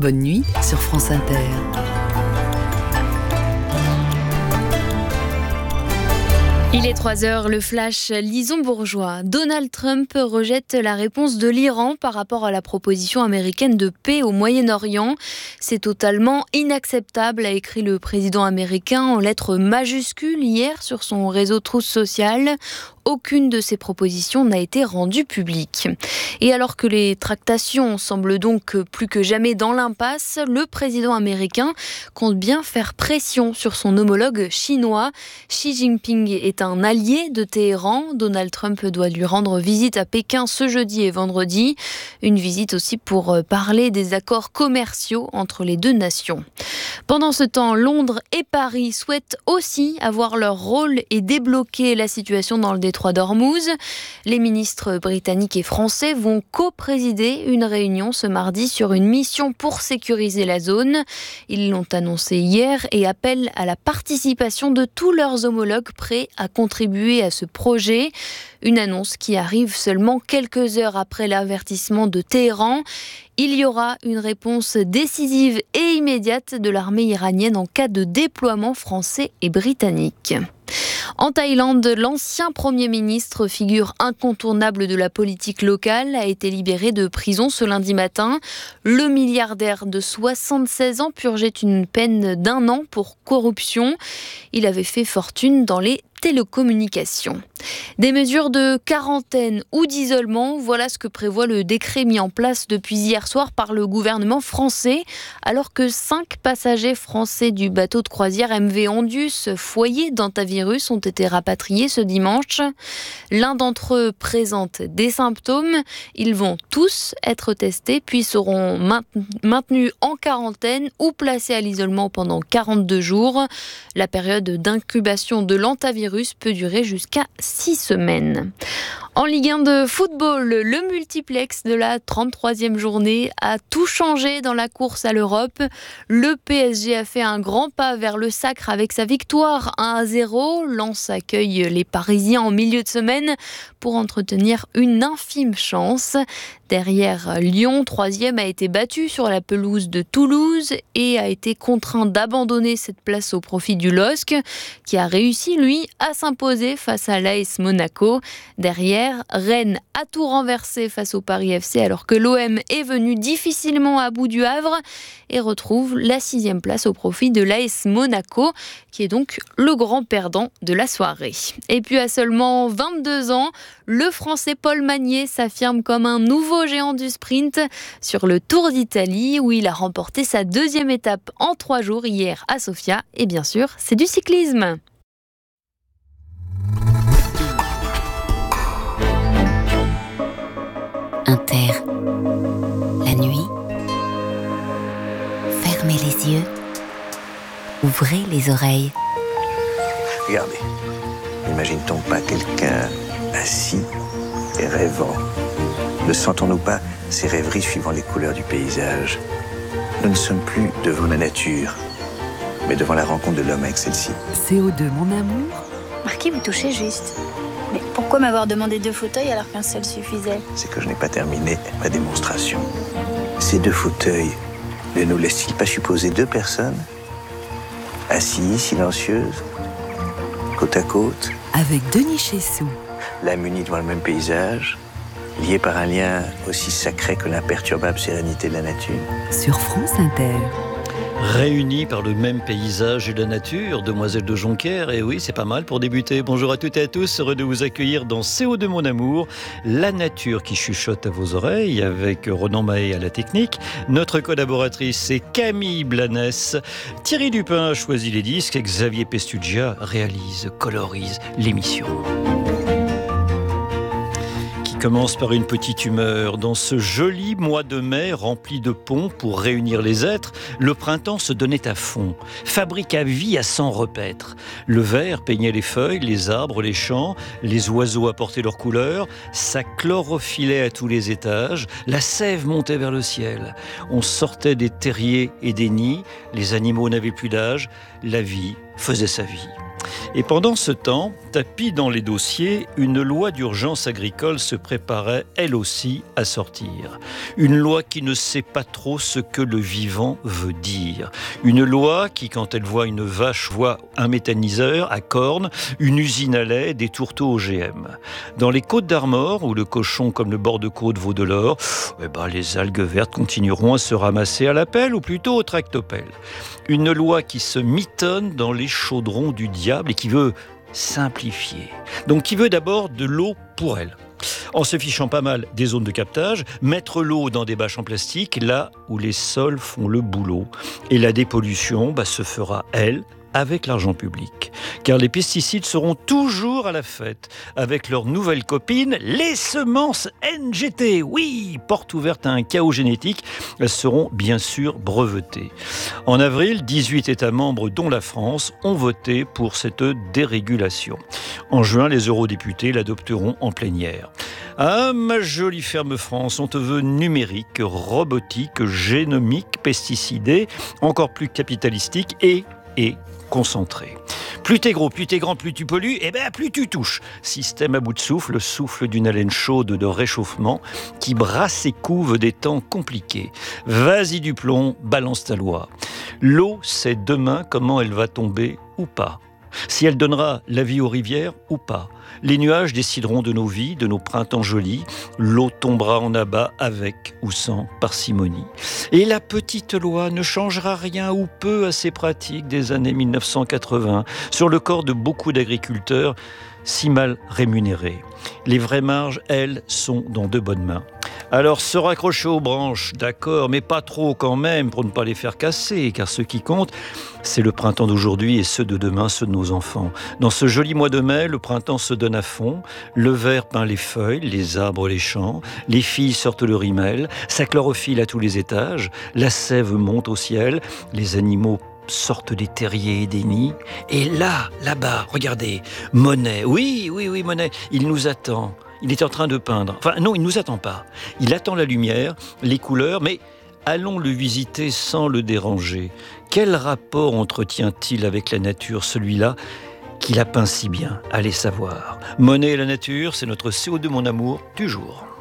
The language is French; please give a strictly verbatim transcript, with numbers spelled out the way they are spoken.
Bonne nuit sur France Inter. Il est trois heures, le flash Lison Bourgeois. Donald Trump rejette la réponse de l'Iran par rapport à la proposition américaine de paix au Moyen-Orient. C'est totalement inacceptable, a écrit le président américain en lettres majuscules hier sur son réseau Truth Social. Aucune de ces propositions n'a été rendue publique. Et alors que les tractations semblent donc plus que jamais dans l'impasse, le président américain compte bien faire pression sur son homologue chinois. Xi Jinping est un allié de Téhéran. Donald Trump doit lui rendre visite à Pékin ce jeudi et vendredi. Une visite aussi pour parler des accords commerciaux entre les deux nations. Pendant ce temps, Londres et Paris souhaitent aussi avoir leur rôle et débloquer la situation dans le détroit d'Ormuz. Les ministres britanniques et français vont co-présider une réunion ce mardi sur une mission pour sécuriser la zone. Ils l'ont annoncé hier et appellent à la participation de tous leurs homologues prêts à contribuer à ce projet. Une annonce qui arrive seulement quelques heures après l'avertissement de Téhéran. Il y aura une réponse décisive et immédiate de l'armée iranienne en cas de déploiement français et britannique. En Thaïlande, l'ancien Premier ministre, figure incontournable de la politique locale, a été libéré de prison ce lundi matin. Le milliardaire de soixante-seize ans purgeait une peine d'un an pour corruption. Il avait fait fortune dans les télécommunications. Des mesures de quarantaine ou d'isolement, voilà ce que prévoit le décret mis en place depuis hier soir par le gouvernement français, alors que cinq passagers français du bateau de croisière M V Andus, foyer d'hantavirus, ont été rapatriés ce dimanche. L'un d'entre eux présente des symptômes. Ils vont tous être testés, puis seront maintenus en quarantaine ou placés à l'isolement pendant quarante-deux jours. La période d'incubation de l'hantavirus peut durer jusqu'à six semaines. En Ligue un de football, le multiplex de la trente-troisième journée a tout changé dans la course à l'Europe. Le P S G a fait un grand pas vers le sacre avec sa victoire un à zéro. Lens accueille les Parisiens en milieu de semaine pour entretenir une infime chance. Derrière, Lyon, troisième, a été battu sur la pelouse de Toulouse et a été contraint d'abandonner cette place au profit du L O S C, qui a réussi, lui, à s'imposer face à l'A S Monaco. Derrière, Rennes a tout renversé face au Paris F C, alors que l'O M est venu difficilement à bout du Havre et retrouve la sixième place au profit de l'A S Monaco, qui est donc le grand perdant de la soirée. Et puis à seulement vingt-deux ans, le Français Paul Magnier s'affirme comme un nouveau géant du sprint sur le Tour d'Italie, où il a remporté sa deuxième étape en trois jours hier à Sofia. Et bien sûr, c'est du cyclisme. Inter, la nuit, fermez les yeux, ouvrez les oreilles. Regardez, n'imagine-t-on pas quelqu'un assis et rêvant? Ne sentons-nous pas ces rêveries suivant les couleurs du paysage? Nous ne sommes plus devant la nature, mais devant la rencontre de l'homme avec celle-ci. C O deux, mon amour. Marquis, vous touchez juste. Mais pourquoi m'avoir demandé deux fauteuils alors qu'un seul suffisait? C'est que je n'ai pas terminé ma démonstration. Ces deux fauteuils ne nous laissent-ils pas supposer deux personnes assises, silencieuses, côte à côte, Avec Denis Chessou. l'âme unie devant le même paysage, liés par un lien aussi sacré que l'imperturbable sérénité de la nature? Sur France Inter. Réunis par le même paysage et la nature, Demoiselle de Jonquière, et oui, c'est pas mal pour débuter. Bonjour à toutes et à tous, heureux de vous accueillir dans C O deux mon amour, la nature qui chuchote à vos oreilles, avec Ronan Mahé à la technique. Notre collaboratrice, c'est Camille Blanes. Thierry Dupin a choisi les disques, et Xavier Pestugia réalise, colorise l'émission. Commence par une petite humeur. Dans ce joli mois de mai rempli de ponts pour réunir les êtres, le printemps se donnait à fond. Fabrique à vie à s'en repaître. Le vert peignait les feuilles, les arbres, les champs, les oiseaux apportaient leurs couleurs, ça chlorophyllait à tous les étages, la sève montait vers le ciel. On sortait des terriers et des nids, les animaux n'avaient plus d'âge, la vie faisait sa vie. Et pendant ce temps, tapis dans les dossiers, une loi d'urgence agricole se préparait, elle aussi, à sortir. Une loi qui ne sait pas trop ce que le vivant veut dire. Une loi qui, quand elle voit une vache, voit un méthaniseur à cornes, une usine à lait, des tourteaux O G M. Dans les Côtes d'Armor, où le cochon comme le bord de côte vaut de l'or, eh ben, les algues vertes continueront à se ramasser à la pelle, ou plutôt au tractopelle. Une loi qui se mitonne dans les chaudrons du diable et qui veut simplifier. Donc qui veut d'abord de l'eau pour elle. En se fichant pas mal des zones de captage, mettre l'eau dans des bâches en plastique, là où les sols font le boulot. Et la dépollution bah, se fera, elle, avec l'argent public. Car les pesticides seront toujours à la fête avec leurs nouvelles copines, les semences N G T. Oui, porte ouverte à un chaos génétique, elles seront bien sûr brevetées. En avril, dix-huit États membres, dont la France, ont voté pour cette dérégulation. En juin, les eurodéputés l'adopteront en plénière. Ah, ma jolie ferme France, on te veut numérique, robotique, génomique, pesticidé, encore plus capitalistique et, et concentré. Plus t'es gros, plus t'es grand, plus tu pollues, et ben plus tu touches. Système à bout de souffle, souffle d'une haleine chaude de réchauffement qui brasse et couve des temps compliqués. Vas-y du plomb, balance ta loi. L'eau, c'est demain comment elle va tomber ou pas. Si elle donnera la vie aux rivières ou pas. Les nuages décideront de nos vies, de nos printemps jolis. L'eau tombera en abat avec ou sans parcimonie. Et la petite loi ne changera rien ou peu à ces pratiques des années mille neuf cent quatre-vingts sur le corps de beaucoup d'agriculteurs si mal rémunérés. Les vraies marges, elles, sont dans de bonnes mains. Alors, se raccrocher aux branches, d'accord, mais pas trop quand même pour ne pas les faire casser, car ce qui compte, c'est le printemps d'aujourd'hui et ceux de demain, ceux de nos enfants. Dans ce joli mois de mai, le printemps se donne à fond, le vert peint les feuilles, les arbres les champs, les filles sortent le rimel, ça chlorophylle à tous les étages, la sève monte au ciel, les animaux sortent des terriers et des nids. Et là, là-bas, regardez, Monet, oui, oui, oui, Monet, il nous attend. Il est en train de peindre. Enfin, non, il ne nous attend pas. Il attend la lumière, les couleurs, mais allons le visiter sans le déranger. Quel rapport entretient-il avec la nature, celui-là, qui la peint si bien? Allez savoir. Monet et la nature, c'est notre C O deux, mon amour, du jour.